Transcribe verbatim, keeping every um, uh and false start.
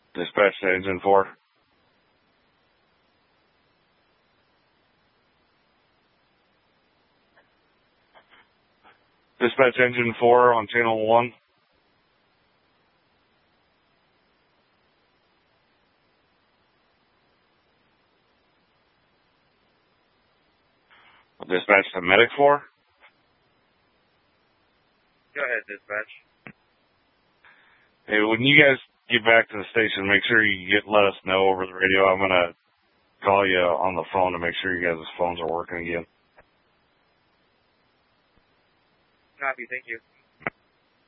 Dispatch to engine four. Dispatch engine four on channel one. Dispatch to medic four. Go ahead, dispatch. Hey, when you guys get back to the station, make sure you get let us know over the radio. I'm gonna call you on the phone to make sure you guys' phones are working again. Copy, thank you.